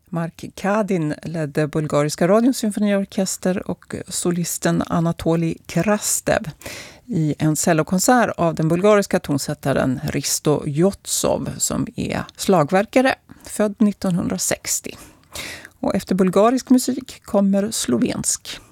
Mark Kadin ledde Bulgariska radions symfoniorkester och solisten Anatoli Krastev i en cellokonsert av den bulgariska tonsättaren Risto Jotsov som är slagverkare, född 1960. Och efter bulgarisk musik kommer slovensk.